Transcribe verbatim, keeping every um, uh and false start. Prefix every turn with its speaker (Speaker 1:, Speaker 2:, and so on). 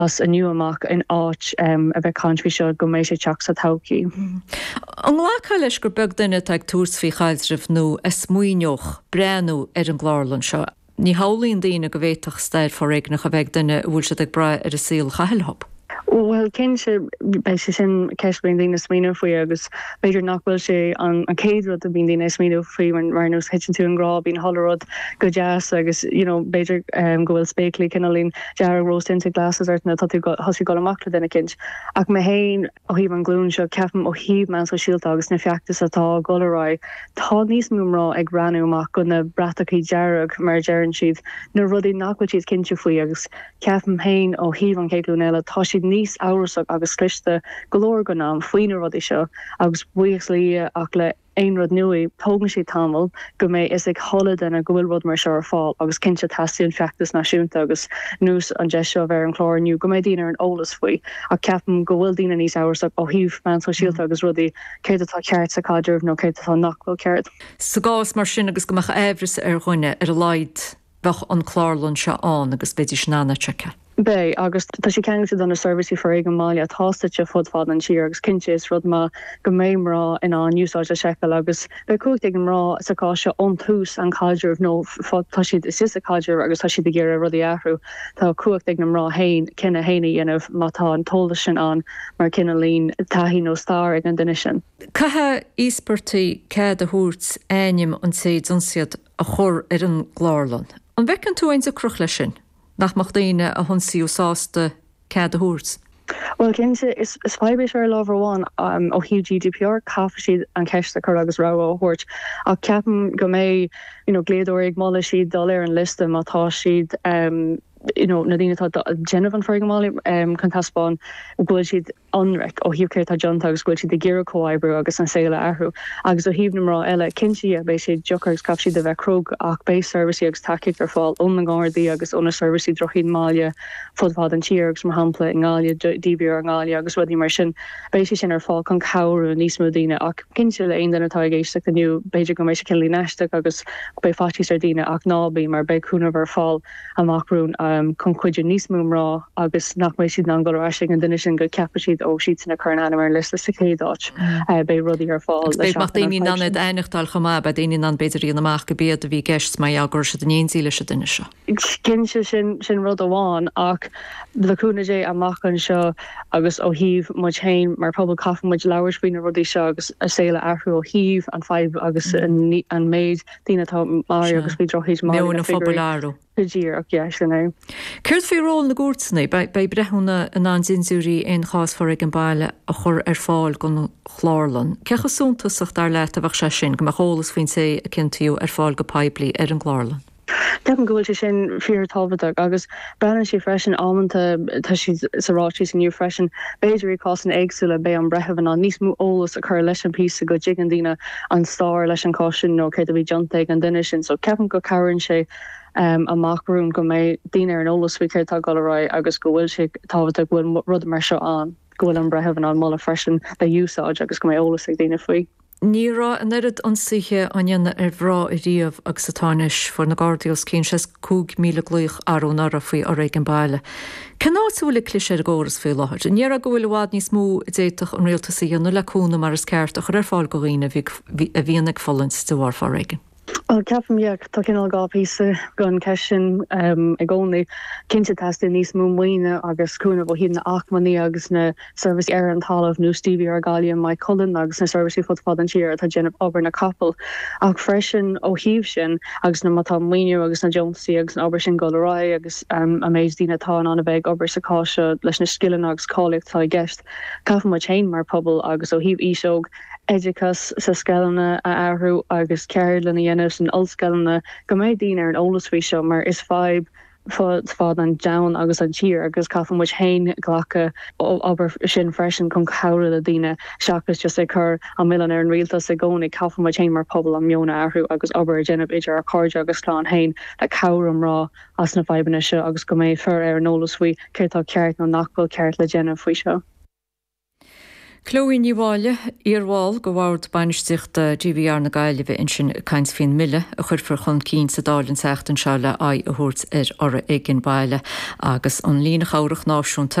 Speaker 1: as a new amach in áit um, a bheith country seo go mééis sé teach sa tauci.
Speaker 2: An ghlacha leis gur beg duine ag tús fao chailsrih nó a smuoineoch breanú ar an gláirlann seo. Ní hálíonn daoine go bhhéiteach stair forréignach a bheith duine bhfuil se ag bra ar a síl chailhop.
Speaker 1: Well, cén se bei sé sin ceisblin dína smíú faoi agus beidir nachhfuil sé an an céadrod a bhín dína smíú faoi when rhinos hitchin tú an grá bín hollerod go jazz agus you know beidir um, gohfuil spéclí cinelín dear roast into glasses art na tatú hosí go amachla denna cinint ach me héin ó híh an glún seo ceafm ó híh man so síalt agus na fiachtas atá golará tá níos múmrá ag ranú amach go na brataí dearag mar dearan siad na rudí nachhfuil siad cinnte faoi agus ceafm héin ó híh an céadlún eile tá siad níos áras agus cliste golóir go ná faoine rudí seo agus buíoch lí ach le ein rud nui tógan sí tamil go mé is ag holle den a gohfuil rud mar se ar fáil agus cinse tasíon feachtas náisiúnta agus nús an de seo bhar an chlárniu go mé dínar an ólas faoi a ceapan go bhfuil dína níos áras ó híh man so síalta agus rudí céir atá ceart sa cáidirh nó céir atá nachhfuil ceart.
Speaker 2: Sa gás mar sin agus go mecha éhris ar chuine ar a leid bheith an chlárlann se an agus beidir snána techa.
Speaker 1: Bei agus tá sé ceanú don na serviceí for ag an máile tástaite fudfád an siar agus cinse is rud má go méimrá in an úsáide secail agus be cuat ag an rá saá se an túús an cáidirh nó tá siad is is a cáidir agus tá siad a ggéir a rudí ahrú tá cuacht ag an rá hain cinna héine dhéanamh mátá an tóla sin an mar cinna lín taihí nó star ag an duine sin.
Speaker 2: Cathe íspertaí céad a thuirt éinim an séad an siad a chur ar an glárlann. An bhecinn tú aon a cruch lei sin? Nach mag daine a honsíú sásta céad a thuirt.
Speaker 1: Well, Kinse is is five sure lover one um ó hí G D P R cafasid an ceiste chu agus rá ó hort a ceapan go mé you know gléadú ag mála siad dul ar an liste mátá siad um you know nadine tá Jennifer for example um kan taspon go siad anrek ó hiúcéir tá John agus go siad de ggéire cóibbrú agus an saoile ahrú agus ó híomh nará eile cinsi a bei sé jokers cap siad de bheith crug ach bei service agus takeig ar fáil ón na gádaí agus óna service drochín máile fudfád an tíargus mar hapla in gáile D B ar gáile agus rudí mar sin bei sé sin ar fáil chun cabhrú níos modíine ach cinse le aon denatá géiste aniu beidir go mééis se cinlí neiste agus bei fatí sardíine ach nábí mar beúna ar fáil amachrún um chun cuiidir níos múmrá agus nach mééis siad an goráising an duine sin go ceapa siad ó siad na chuna mar list sa chédáit bei rudí ar fáil.
Speaker 2: Beach daoine nanad einachtáil chumá be daoine an beidir íon amach go bead a bhí geist mai agur se den éonsíle se duine seo.
Speaker 1: Cinse sin sin rud amháin ach leúna dé amachchan seo agus ó híh mu chéin mar pobl cafa muid leabharsbína rudí seo agus a saoile ahrú ó híh an feib agus an méid daoinetá mar agus bhí drochís má
Speaker 2: na fabulárú.
Speaker 1: Díach sinné.
Speaker 2: Cuirt fé ról na gúirtsanna bei brethúna an an sinúí on chásfar ag an baile a chur ar fáil gon chlárlann. Cecha súntasach dar leit a bhah sé sin go cholas faoin sé a cinntiú ar fáil go peblií ar an glárlann.
Speaker 1: Deapan gohfuil sé sin fear tábhaach agus brean si freisin ámanta tá si sarátí san nniu freisin béidirí cás an éagsúla bé an brethehan an níos mú ólas a chur leis an pí go jigan dína an star leis an cáisisin nó cé a bhí jontaigh an duine sin, so ceapan go carann sé um, amachbrún go mé daine ar an ólas bhí tá gorá agus go bhfuil sé tábhaach bhfuil rud mar seo an gohfuil an brethehan an mla freisin be úsáid agus go mé ólas ag daine faoi.
Speaker 2: Nírá an erid an sithe anana ar bhrá i riamh agus satáis for na Guardios cén sé cúg míle gluich arúnar a faoi ar ag an baile. Can áúla cliise ar ggóras fé láthir. Níar a gohfuil bhád níos mú déiteach an réaltasaí an leúna mar is ceart a chu ar fáil go riine a bhíonnig fallins de bhar far aigen.
Speaker 1: Well, ceapamíag tá cinál gápísa gan ceisisin um, ag gcónaí cinnte testa níos mú muoine agus cúna bh híad na achmaní agus na service ar an talamh nó Stevie ar gáilion mai Cullen agus na serviceí fudfád an tíir atá déanamh obair na capal ach freisin ó híomh sin agus na mátá muoinú agus na Jonesaí agus na obair sin gorá agus um, a méid dína tá an a bheith obair sa cáise leis na skillan agus cálaigh tá gceist cafa mu chéin mar pobl agus ó híomh íseog Edicus sa scalanna a ahrú agus ceir lena dhéanamh an olscalanna go méid dín ar an ólasví seo mar is feib fád an down agus an tír agus cafa muid hain ghlacha aber sin freisin chun cabhra a díine seachas just é chur an millan ar an rialtas a gcónaí cafa muid hain mar pobl an mionna ahrú agus aber a déanamh idir a cáide agus slán hain le cabhram rá as na feibanna seo agus go méid fear ar an ólasví céirtá ceart nó nachfuil ceart le déanamh faoi seo.
Speaker 2: Clóí níháile arháil go bhhard banisteocht G V R na Gaillimh in sin caiins fin mille a chur chun cín sa dálinn seachtain seála a a thuirt ar ora ag an baile agus an lína chárach náisiúnta